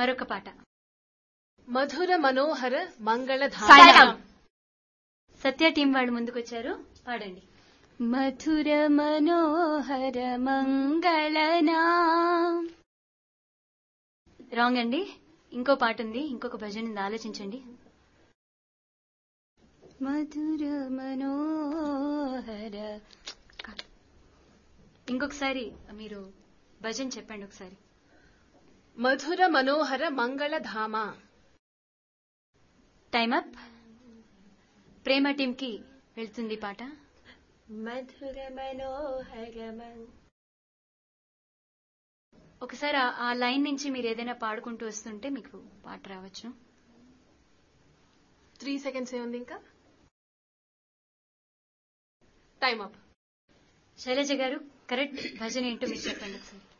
మరొక పాట. మధుర మనోహర మంగళధామ. సాయిరామ్. సత్య టీం వాళ్ళు ముందుకొచ్చారు, పాడండి. మధుర మనోహర మంగళనా. రాంగ్ అండి, ఇంకో పాట ఉంది, ఇంకొక భజన ఉంది, ఆలోచించండి. మధుర మనోహర. ఇంకొకసారి మీరు భజన చెప్పండి ఒకసారి. మధుర మనోహర మంగళధామ. Time up. ప్రేమ టీం కి వెళ్తుంది పాట. మధుర మనోహర. ఒకసారి ఆ లైన్ నుంచి మీరు ఏదైనా పాడుకుంటూ వస్తుంటే మీకు పాట రావచ్చు. 3 seconds ఉంది ఇంకా. Time up. శైలజ గారు, కరెక్ట్ భజన ఏంటో మీరు చెప్పండి ఒకసారి.